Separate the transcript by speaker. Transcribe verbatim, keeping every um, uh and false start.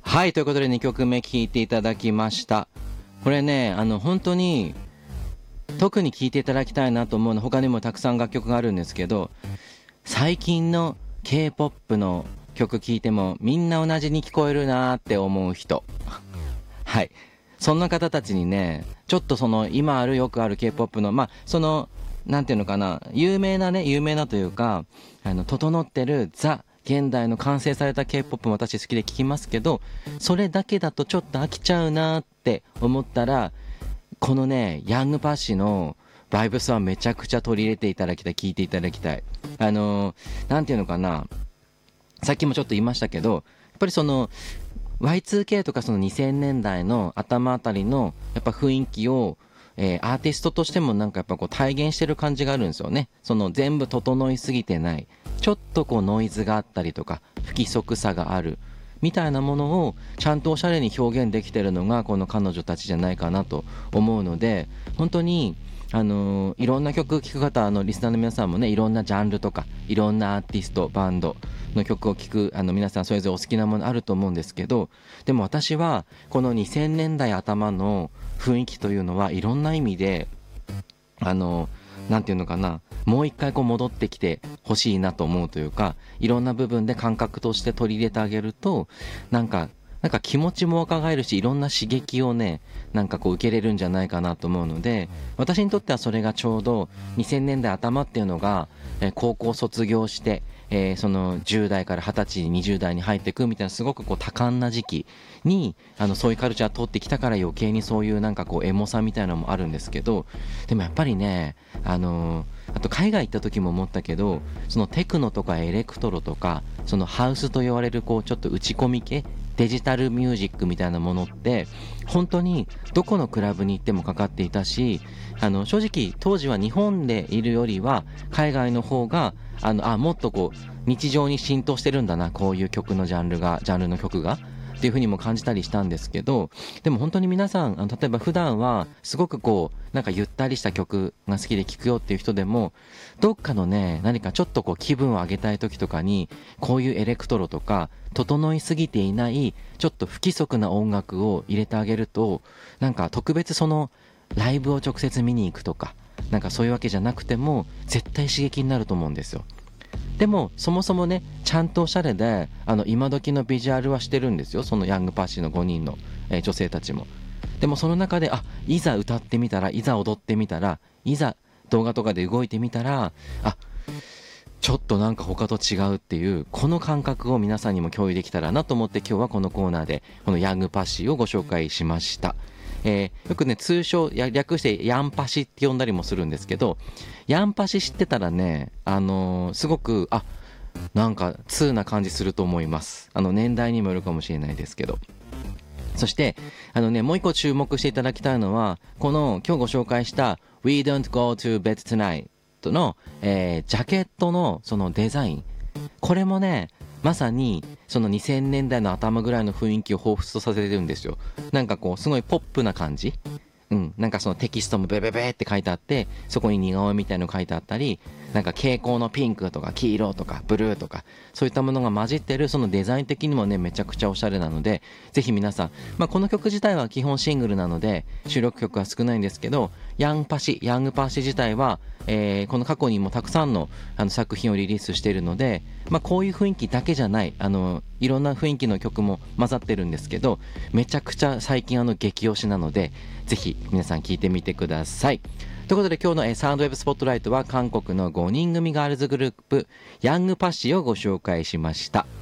Speaker 1: はい、ということでにきょくめ聴いていただきました。これね、あの本当に特に聴いていただきたいなと思うの、他にもたくさん楽曲があるんですけど、最近の K-ポップ の曲聴いてもみんな同じに聞こえるなーって思う人はい、そんな方たちにね、ちょっとその今あるよくある K-ポップ のまあそのなんていうのかな、有名なね有名なというか、あの整ってるザ現代の完成された K-ポップ も私好きで聴きますけど、それだけだとちょっと飽きちゃうなって思ったら、このねヤングパッシのバイブスはめちゃくちゃ取り入れていただきたい、聴いていただきたい。あのー、なんていうのかな、さっきもちょっと言いましたけど、やっぱりその ワイツーケー とかそのにせんねんだいの頭あたりのやっぱ雰囲気を、えー、アーティストとしてもなんかやっぱこう体現してる感じがあるんですよね。その全部整いすぎてない、ちょっとこうノイズがあったりとか不規則さがあるみたいなものをちゃんとおしゃれに表現できてるのがこの彼女たちじゃないかなと思うので、本当にあのー、いろんな曲聴く方、あのリスナーの皆さんもね、いろんなジャンルとかいろんなアーティストバンドの曲を聴く、あの皆さんそれぞれお好きなものあると思うんですけど、でも私はこのにせんねんだい頭の雰囲気というのはいろんな意味であのー、なんていうのかな、もう一回こう戻ってきてほしいなと思うというか、いろんな部分で感覚として取り入れてあげると、なんかなんか気持ちも若返るし、いろんな刺激をね、なんかこう受けれるんじゃないかなと思うので、私にとってはそれがちょうどにせんねんだい頭っていうのが、えー高校卒業して、えーそのじゅうだいからはたちにじゅうだいに入っていくみたいな、すごくこう多感な時期にあのそういうカルチャー通ってきたから、余計にそういうなんかこうエモさみたいなのもあるんですけど、でもやっぱりね、あのーあと海外行った時も思ったけど、そのテクノとかエレクトロとかそのハウスと言われるこうちょっと打ち込み系デジタルミュージックみたいなものって本当にどこのクラブに行ってもかかっていたし、あの正直当時は日本でいるよりは海外の方があのあもっとこう日常に浸透してるんだな、こういう曲のジャンルがジャンルの曲がっていう風にも感じたりしたんですけど、でも本当に皆さん、あの例えば普段はすごくこうなんかゆったりした曲が好きで聴くよっていう人でも、どっかのね何かちょっとこう気分を上げたい時とかにこういうエレクトロとか整いすぎていないちょっと不規則な音楽を入れてあげると、なんか特別そのライブを直接見に行くとかなんかそういうわけじゃなくても絶対刺激になると思うんですよ。でもそもそもねちゃんとおしゃれで、あの今時のビジュアルはしてるんですよ、そのヤングパッシーのごにんの、えー女性たちも。でもその中で、あいざ歌ってみたら、いざ踊ってみたら、いざ動画とかで動いてみたら、あちょっとなんか他と違うっていう、この感覚を皆さんにも共有できたらなと思って、今日はこのコーナーでこのヤングパッシーをご紹介しました。えーよくね通称や略してヤンパシって呼んだりもするんですけど、ヤンパシ知ってたらね、あのーすごくあなんか通な感じすると思います。あの年代にもよるかもしれないですけど。そしてあのね、もう一個注目していただきたいのは、この今日ご紹介した We don't go to bed tonight の、えージャケットのそのデザイン、これもねまさにそのにせんねんだいの頭ぐらいの雰囲気を彷彿とさせてるんですよ。なんかこうすごいポップな感じ、うん、なんかそのテキストもベベベって書いてあって、そこに似顔絵みたいの書いてあったり、なんか蛍光のピンクとか黄色とかブルーとかそういったものが混じってる、そのデザイン的にもねめちゃくちゃおしゃれなので、ぜひ皆さん、まあ、この曲自体は基本シングルなので収録曲は少ないんですけど、ヤンパシヤングパシ自体は、えーこの過去にもたくさんのあの作品をリリースしているので、まあ、こういう雰囲気だけじゃない、あのいろんな雰囲気の曲も混ざってるんですけど、めちゃくちゃ最近あの激推しなので、ぜひ皆さん聴いてみてください。ということで今日のえーサウンドウェブスポットライトは韓国のごにん組ガールズグループヤングパッシーをご紹介しました。